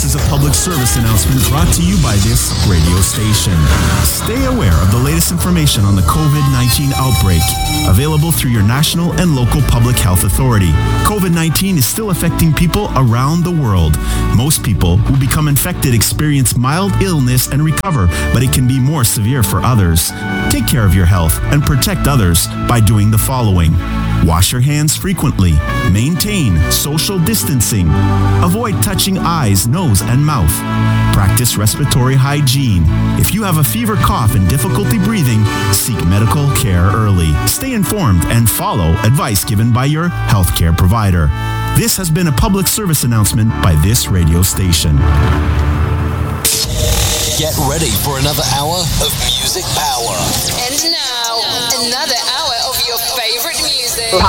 is a public service announcement brought to you by this radio station. Stay aware of the latest information on the COVID-19 outbreak, available through your national and local public health authority. COVID-19 is still affecting people around the world. Most people who become infected experience mild illness and recover, but it can be more severe for others. Take care of your health and protect others by doing the following. Wash your hands frequently. Maintain social distancing. Avoid touching eyes, nose, and mouth. Practice respiratory hygiene. If you have a fever, cough, and difficulty breathing, seek medical care early. Stay informed and follow advice given by your healthcare provider. This has been a public service announcement by this radio station. Get ready for another hour of music power. And now, another hour of your favorite music.